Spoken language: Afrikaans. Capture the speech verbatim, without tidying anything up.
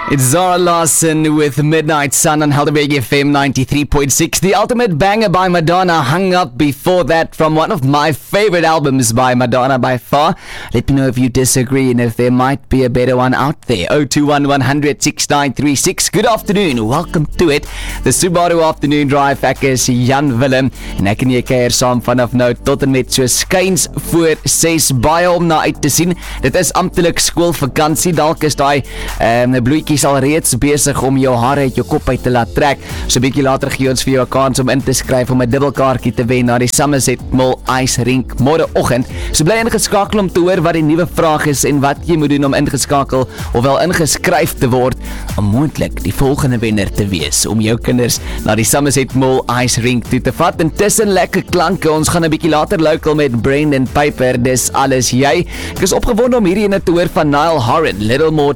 It's Zara Larsson with Midnight Sun on Helderberg F M ninety-three point six. The ultimate banger by Madonna hung up before that from one of my favorite albums by Madonna by far. Let me know if you disagree and if there might be a better one out there. oh two one, one hundred, six nine three six. Good afternoon, welcome to it. The Subaru Afternoon Drive. Ek is Jan Willem en ek en jy keer saam vanaf nou tot en met so skuins voor ses, baie om na uit te sien. Dit is amptelik skoolvakansie, dalk is daai um, bloetjies al reeds besig om jou hare uit jou kop uit te laat trek. So 'n bietjie later gee ons vir jou 'n kans om in te skryf om 'n dubbelkaartjie te wen na die Somerset Mall Ice Rink môreoggend. So bly ingeskakel om te hoor wat die nuwe vraag is en wat jy moet doen om ingeskakel of wel ingeskryf te word om moontlik die volgende wenner te wees om jou kinders na die Somerset Mall Ice Rink toe te vat. Intussen lekker klanke, ons gaan 'n bietjie later local met Brendan Piper, dis alles jy. Ek is opgewonde om hierdie ene te hoor van Niall Horan, Little More